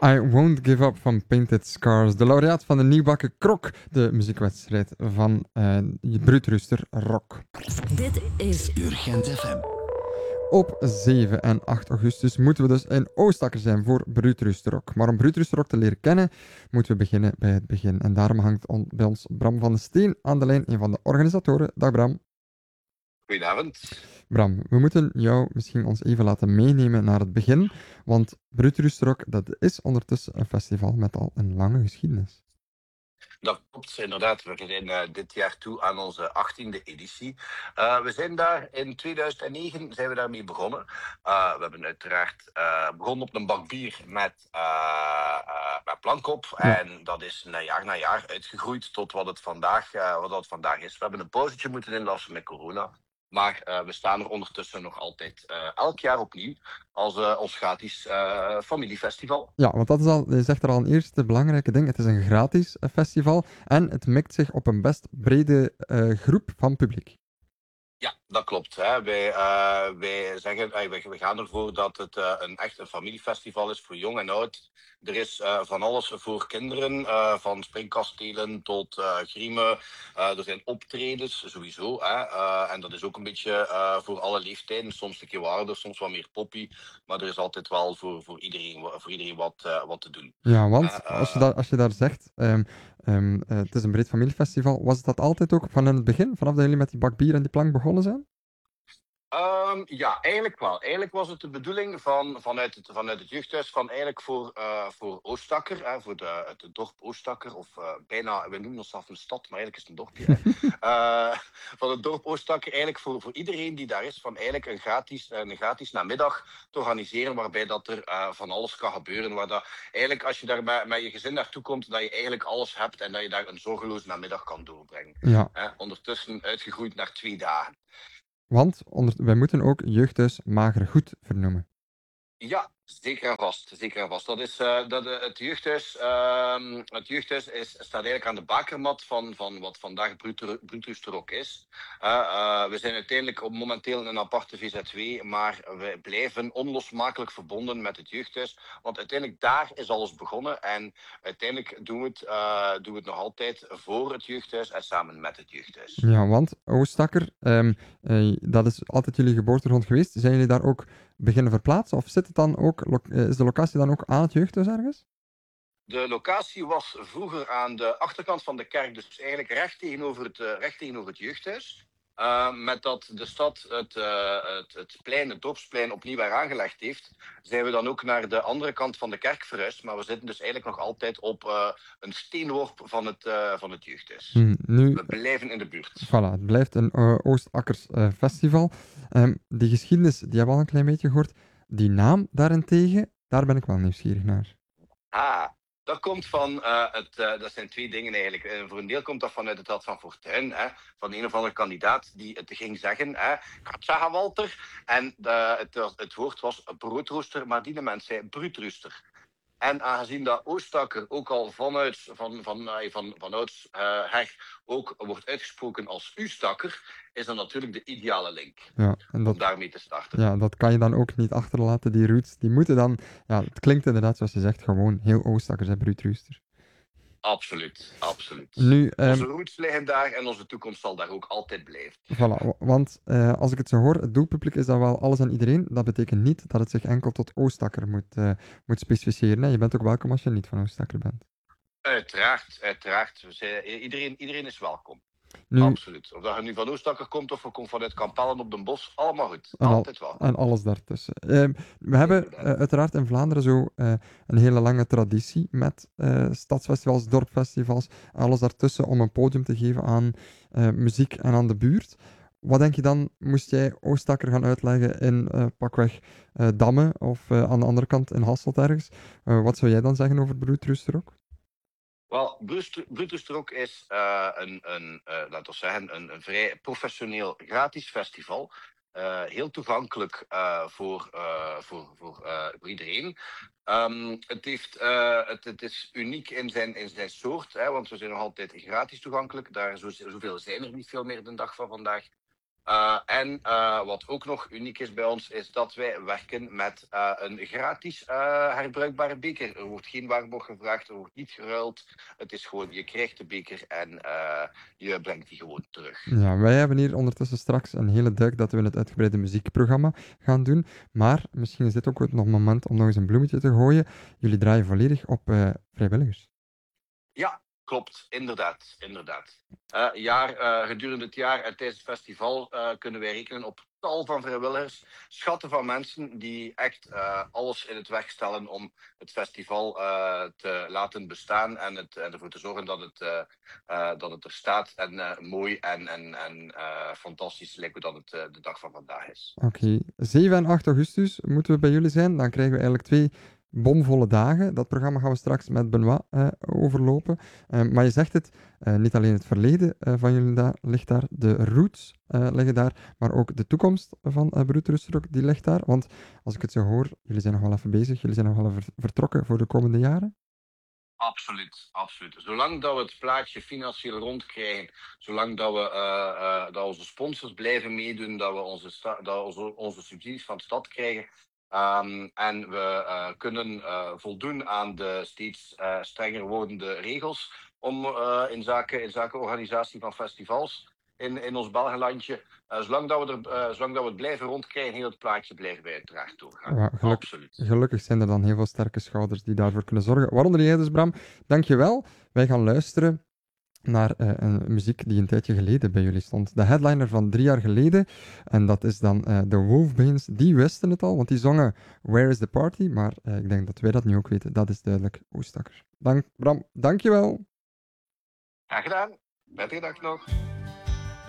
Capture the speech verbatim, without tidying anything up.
I Won't Give Up van Painted Scars. De laureaat van de nieuwbakken Krok, de muziekwedstrijd van uh, Broedrooster Rock. Dit is Urgent F M. Op zeven en acht augustus moeten we dus in Oostakker zijn voor Broedrooster Rock. Maar om Broedrooster Rock te leren kennen, moeten we beginnen bij het begin. En daarom hangt on- bij ons Bram van de Steen aan de lijn, een van de organisatoren. Dag Bram. Goedenavond. Bram, we moeten jou misschien ons even laten meenemen naar het begin, want Broedrooster Rock, dat is ondertussen een festival met al een lange geschiedenis. Dat klopt, inderdaad. We zijn uh, dit jaar toe aan onze achttiende editie. Uh, we zijn daar in tweeduizend negen zijn we daarmee begonnen. Uh, we hebben uiteraard uh, begonnen op een bak bier met, uh, uh, met plankkop. Ja. En dat is na jaar na jaar uitgegroeid tot wat het vandaag, uh, wat het vandaag is. We hebben een pauzetje moeten inlassen met corona. Maar uh, we staan er ondertussen nog altijd uh, elk jaar opnieuw als uh, ons gratis uh, familiefestival. Ja, want dat is al, je zegt er al een eerste belangrijke ding. Het is een gratis uh, festival en het mikt zich op een best brede uh, groep van publiek. Ja, dat klopt. Hè. Wij, uh, wij, zeggen, uh, wij, wij gaan ervoor dat het uh, een echt een familiefestival is voor jong en oud. Er is uh, van alles voor kinderen, uh, van springkastelen tot uh, griemen. Uh, er zijn optredens sowieso. Hè. Uh, en dat is ook een beetje uh, voor alle leeftijden. Soms een keer wat ouder, soms wat meer poppy. Maar er is altijd wel voor, voor iedereen, voor iedereen wat, uh, wat te doen. Ja, want Uh, als, je da- als je daar zegt, um, um, uh, het is een breed familiefestival, was dat altijd ook van in het begin, vanaf dat jullie met die bak bier en die plank begonnen zijn? Um, ja, eigenlijk wel. Eigenlijk was het de bedoeling van, vanuit, het, vanuit het jeugdhuis van eigenlijk voor, uh, voor Oostakker, hè, voor de, het dorp Oostakker, of uh, bijna, we noemen onszelf een stad, maar eigenlijk is het een dorpje. Hè. uh, van het dorp Oostakker, eigenlijk voor, voor iedereen die daar is, van eigenlijk een gratis, een gratis namiddag te organiseren, waarbij dat er uh, van alles kan gebeuren. Waar dat, eigenlijk als je daar met, met je gezin naartoe komt, dat je eigenlijk alles hebt en dat je daar een zorgeloze namiddag kan doorbrengen. Ja. Hè. Ondertussen uitgegroeid naar twee dagen. Want onder, wij moeten ook jeugdhuis Mager Goed vernoemen. Ja, zeker en vast. Zeker en vast. Dat is, uh, dat, uh, het jeugdhuis, uh, het jeugdhuis is, staat eigenlijk aan de bakermat van, van wat vandaag Broedrooster Rock is. Uh, uh, we zijn uiteindelijk op momenteel een aparte V Z W, maar we blijven onlosmakelijk verbonden met het jeugdhuis. Want uiteindelijk daar is alles begonnen en uiteindelijk doen we het, uh, doen we het nog altijd voor het jeugdhuis en samen met het jeugdhuis. Ja, want Oostakker, um, uh, dat is altijd jullie geboortegrond geweest. Zijn jullie daar ook beginnen verplaatsen? Of zit het dan ook, is de locatie dan ook aan het jeugdhuis ergens? De locatie was vroeger aan de achterkant van de kerk, dus eigenlijk recht tegenover het, uh, recht tegenover het jeugdhuis. Uh, met dat de stad het, uh, het, het plein, het dorpsplein opnieuw weer aangelegd heeft, zijn we dan ook naar de andere kant van de kerk verhuisd. Maar we zitten dus eigenlijk nog altijd op uh, een steenworp van het, uh, van het jeugdhuis. Hmm, nu, we blijven in de buurt. Voilà, het blijft een uh, Oostakkers uh, festival. Um, die geschiedenis, die hebben we al een klein beetje gehoord. Die naam daarentegen, daar ben ik wel nieuwsgierig naar. Ah. Dat komt van, uh, het, uh, dat zijn twee dingen eigenlijk. Uh, voor een deel komt dat vanuit het Rad van Fortuin, hè, van een of andere kandidaat die het ging zeggen. Hè, ik ga het zeggen, Walter. En uh, het, het woord was broodrooster, maar die mens zei Broedrooster. En aangezien dat Oostakker ook al vanuit, van, van, uh, van, vanouds uh, her ook wordt uitgesproken als U-stakker, is dat natuurlijk de ideale link ja, en dat, om daarmee te starten. Ja, dat kan je dan ook niet achterlaten, die roots. Die moeten dan, ja, het klinkt inderdaad zoals je zegt, gewoon heel Oostakkers en Broedrooster. Absoluut, absoluut. Nu, um, onze roots liggen daar en onze toekomst zal daar ook altijd blijven. Voilà, want uh, als ik het zo hoor, het doelpubliek is dan wel alles en iedereen. Dat betekent niet dat het zich enkel tot Oostakker moet, uh, moet specificeren. Hè? Je bent ook welkom als je niet van Oostakker bent. Uiteraard, uiteraard. Iedereen, iedereen is welkom. Nu, absoluut. Of dat je nu van Oostakker komt of je komt vanuit Kampellen op den Bos, allemaal goed. En altijd al, wel. En alles daartussen. Uh, we hebben uh, uiteraard in Vlaanderen zo uh, een hele lange traditie met uh, stadsfestivals, dorpfestivals, alles daartussen om een podium te geven aan uh, muziek en aan de buurt. Wat denk je dan, moest jij Oostakker gaan uitleggen in uh, pakweg uh, Damme of uh, aan de andere kant in Hasselt ergens? Uh, wat zou jij dan zeggen over Broedrooster Rock? Wel, Broedrooster Rock is uh, een, een uh, laten we zeggen, een, een vrij professioneel gratis festival. Uh, heel toegankelijk uh, voor, uh, voor, voor, uh, voor iedereen. Um, het, heeft, uh, het, het is uniek in zijn, in zijn soort, hè, want we zijn nog altijd gratis toegankelijk. Daar zo, zoveel zijn er niet veel meer de dag van vandaag. Uh, en uh, wat ook nog uniek is bij ons, is dat wij werken met uh, een gratis uh, herbruikbare beker. Er wordt geen waarborg gevraagd, er wordt niet geruild. Het is gewoon, je krijgt de beker en uh, je brengt die gewoon terug. Ja, wij hebben hier ondertussen straks een hele duik dat we in het uitgebreide muziekprogramma gaan doen. Maar misschien is dit ook nog een moment om nog eens een bloemetje te gooien. Jullie draaien volledig op uh, vrijwilligers. Ja, klopt. Inderdaad. inderdaad. Uh, jaar, uh, gedurende het jaar en tijdens het festival uh, kunnen wij rekenen op tal van vrijwilligers, schatten van mensen die echt uh, alles in het werk stellen om het festival uh, te laten bestaan en, het, en ervoor te zorgen dat het, uh, uh, dat het er staat en uh, mooi en, en, en uh, fantastisch lijkt me dat het uh, de dag van vandaag is. Oké, okay. zeven en acht augustus moeten we bij jullie zijn. Dan krijgen we eigenlijk twee bomvolle dagen. Dat programma gaan we straks met Benoit uh, overlopen. Uh, maar je zegt het, uh, niet alleen het verleden uh, van jullie da- ligt daar, de roots uh, liggen daar, maar ook de toekomst van uh, Brut Rustrok, die ligt daar. Want als ik het zo hoor, jullie zijn nog wel even bezig, jullie zijn nog wel even vertrokken voor de komende jaren. Absoluut, absoluut. Zolang dat we het plaatje financieel rondkrijgen, zolang dat we uh, uh, dat onze sponsors blijven meedoen, dat we onze, sta- dat onze, onze subsidies van de stad krijgen, um, en we uh, kunnen uh, voldoen aan de steeds uh, strenger wordende regels om, uh, in, zaken, in zaken organisatie van festivals in, in ons Belgenlandje. Uh, zolang, dat we er, uh, zolang dat we het blijven rondkrijgen, heel het plaatje blijven wij uiteraard doorgaan. Ja, geluk, Absoluut. Gelukkig zijn er dan heel veel sterke schouders die daarvoor kunnen zorgen. Waaronder jij dus, Bram. Dankjewel. Wij gaan luisteren naar uh, een muziek die een tijdje geleden bij jullie stond. De headliner van drie jaar geleden. En dat is dan uh, de Wolfbanes. Die wisten het al, want die zongen Where is the Party? Maar uh, ik denk dat wij dat nu ook weten. Dat is duidelijk Oostdakker. Dank, Bram, dankjewel. Graag gedaan. Prettige dag nog.